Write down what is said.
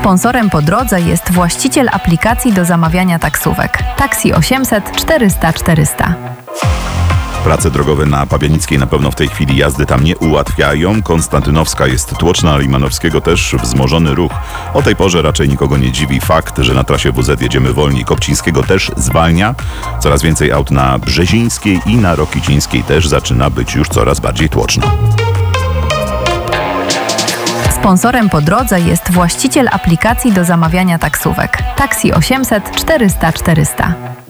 Sponsorem po drodze jest właściciel aplikacji do zamawiania taksówek Taxi 800 400 400. Prace drogowe na Pabianickiej na pewno w tej chwili jazdy tam nie ułatwiają. Konstantynowska jest tłoczna, a Limanowskiego też wzmożony ruch. O tej porze raczej nikogo nie dziwi fakt, że na trasie WZ jedziemy wolniej. Kopcińskiego też zwalnia. Coraz więcej aut na Brzezińskiej i na Rokicińskiej też zaczyna być już coraz bardziej tłoczno. Sponsorem po drodze jest właściciel aplikacji do zamawiania taksówek Taxi 800 400 400.